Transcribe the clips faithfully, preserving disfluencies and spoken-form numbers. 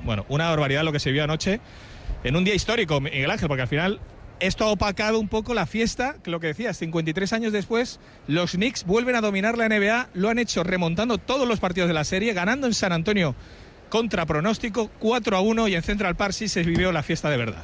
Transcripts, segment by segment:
bueno, una barbaridad lo que se vio anoche en un día histórico, Miguel Ángel, porque al final esto ha opacado un poco la fiesta, que lo que decías, cincuenta y tres años después, los Knicks vuelven a dominar la N B A, lo han hecho remontando todos los partidos de la serie, ganando en San Antonio contra pronóstico, cuatro a uno, y en Central Park sí se vivió la fiesta de verdad.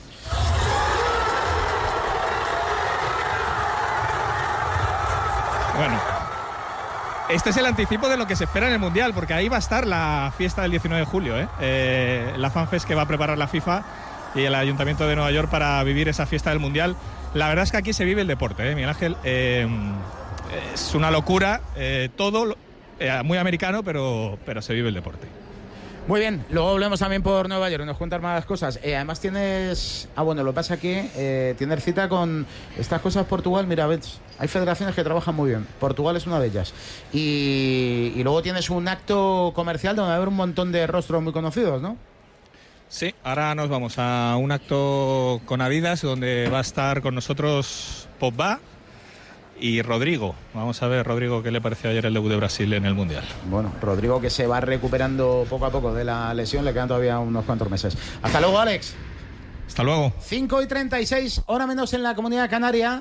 Bueno, este es el anticipo de lo que se espera en el Mundial, porque ahí va a estar la fiesta del diecinueve de julio, ¿eh? Eh, la FanFest que va a preparar la FIFA y el Ayuntamiento de Nueva York para vivir esa fiesta del Mundial. La verdad es que aquí se vive el deporte, ¿eh, Miguel Ángel? Eh, es una locura, eh, todo eh, muy americano, pero, pero se vive el deporte. Muy bien, luego volvemos también por Nueva York, nos cuentas más cosas. Eh, además tienes... Ah, bueno, lo que pasa es que eh, tienes cita con estas cosas Portugal. Mira, ves, hay federaciones que trabajan muy bien. Portugal es una de ellas. Y, y luego tienes un acto comercial donde va a haber un montón de rostros muy conocidos, ¿no? Sí, ahora nos vamos a un acto con Adidas donde va a estar con nosotros Pogba y Rodrigo. Vamos a ver, Rodrigo, qué le pareció ayer el debut de Brasil en el Mundial. Bueno, Rodrigo, que se va recuperando poco a poco de la lesión, le quedan todavía unos cuantos meses. Hasta luego, Alex. Hasta luego. cinco y treinta y seis, hora menos en la Comunidad Canaria,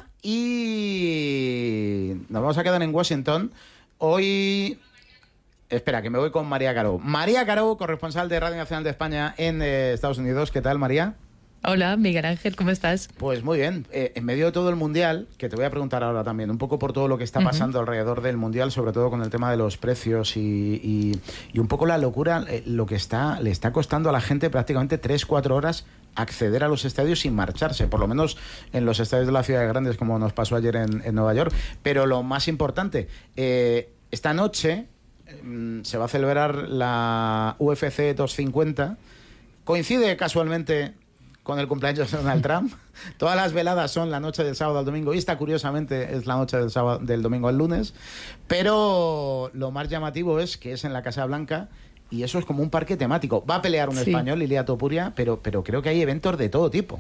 y nos vamos a quedar en Washington. Hoy... Espera, que me voy con María Caro. María Caro, corresponsal de Radio Nacional de España en eh, Estados Unidos. ¿Qué tal, María? Hola, Miguel Ángel, ¿cómo estás? Pues muy bien. Eh, en medio de todo el Mundial, que te voy a preguntar ahora también, un poco por todo lo que está pasando uh-huh. alrededor del Mundial, sobre todo con el tema de los precios y, y, y un poco la locura, eh, lo que está le está costando a la gente prácticamente tres, cuatro horas acceder a los estadios sin marcharse, por lo menos en los estadios de las ciudades grandes, como nos pasó ayer en, en Nueva York. Pero lo más importante, eh, esta noche eh, se va a celebrar la U F C doscientos cincuenta. Coincide casualmente con el cumpleaños de Donald Trump. Todas las veladas son la noche del sábado al domingo, y esta curiosamente es la noche del sábado, del domingo al lunes, pero lo más llamativo es que es en la Casa Blanca, y eso es como un parque temático. Va a pelear un sí. español, Ilia Topuria, pero, pero creo que hay eventos de todo tipo.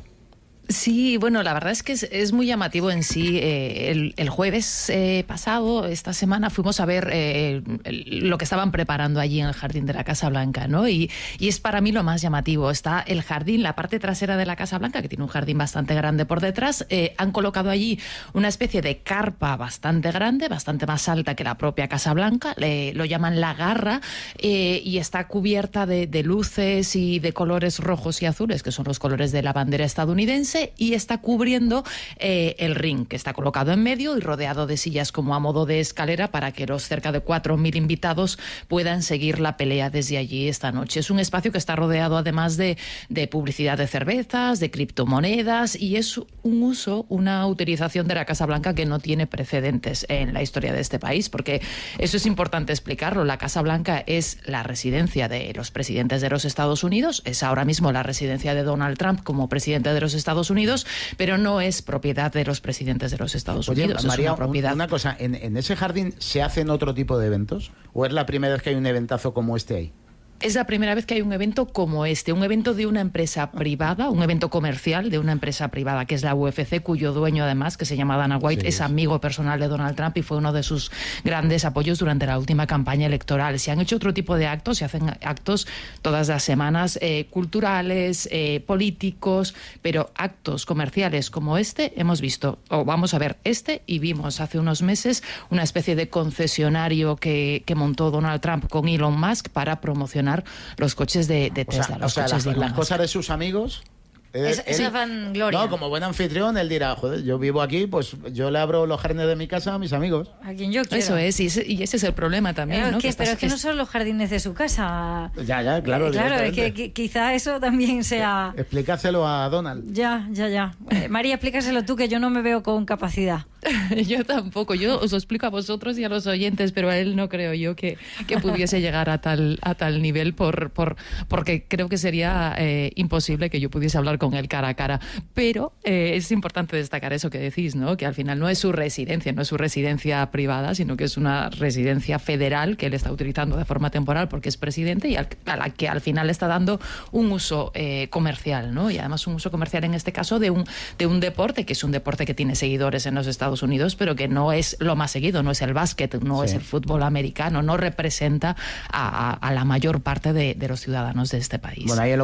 Sí, bueno, la verdad es que es, es muy llamativo en sí. Eh, el, el jueves eh, pasado, esta semana, fuimos a ver eh, el, lo que estaban preparando allí en el jardín de la Casa Blanca, ¿no? Y, y es para mí lo más llamativo. Está el jardín, la parte trasera de la Casa Blanca, que tiene un jardín bastante grande por detrás. Eh, han colocado allí una especie de carpa bastante grande, bastante más alta que la propia Casa Blanca. Le, lo llaman la garra, eh, y está cubierta de, de luces y de colores rojos y azules, que son los colores de la bandera estadounidense. Y está cubriendo eh, el ring, que está colocado en medio y rodeado de sillas como a modo de escalera para que los cerca de cuatro mil invitados puedan seguir la pelea desde allí esta noche. Es un espacio que está rodeado además de, de publicidad de cervezas, de criptomonedas, y es un uso, una utilización de la Casa Blanca que no tiene precedentes en la historia de este país, porque eso es importante explicarlo. La Casa Blanca es la residencia de los presidentes de los Estados Unidos, es ahora mismo la residencia de Donald Trump como presidente de los Estados Unidos, pero no es propiedad de los presidentes de los Estados Oye, Unidos. María, es una propiedad. Una cosa, ¿en, ¿en ese jardín se hacen otro tipo de eventos? ¿O es la primera vez que hay un eventazo como este ahí? Es la primera vez que hay un evento como este, un evento de una empresa privada, un evento comercial de una empresa privada que es la U F C, cuyo dueño además, que se llama Dana White, sí, es amigo personal de Donald Trump y fue uno de sus grandes apoyos durante la última campaña electoral. Se han hecho otro tipo de actos, se hacen actos todas las semanas, eh, culturales, eh, políticos, pero actos comerciales como este hemos visto, o vamos a ver este, y vimos hace unos meses una especie de concesionario que, que montó Donald Trump con Elon Musk para promocionar los coches de, de Tesla. O sea, los o sea coches las, de las cosas de sus amigos. Es, esa vangloria. No, como buen anfitrión, él dirá, joder, yo vivo aquí, pues yo le abro los jardines de mi casa a mis amigos. A quien yo quiera. Eso es, y ese, y ese es el problema también, pero ¿no? Es que, que pero estás, es que no son los jardines de su casa. Ya, ya, claro. Eh, claro, es que, que quizá eso también sea... Explícaselo a Donald. Ya, ya, ya. Eh, María, explícaselo tú, que yo no me veo con capacidad. Yo tampoco, yo os lo explico a vosotros y a los oyentes, pero a él no creo yo que, que pudiese llegar a tal, a tal nivel, por, por, porque creo que sería eh, imposible que yo pudiese hablar con él cara a cara. Pero eh, es importante destacar eso que decís, ¿no? Que al final no es su residencia, no es su residencia privada, sino que es una residencia federal que él está utilizando de forma temporal porque es presidente y al, a la que al final le está dando un uso eh, comercial, ¿no? Y además un uso comercial en este caso de un, de un deporte que es un deporte que tiene seguidores en los Estados Unidos, pero que no es lo más seguido, no es el básquet, no sí. es el fútbol americano, no representa a, a, a la mayor parte de, de los ciudadanos de este país. Bueno, ahí el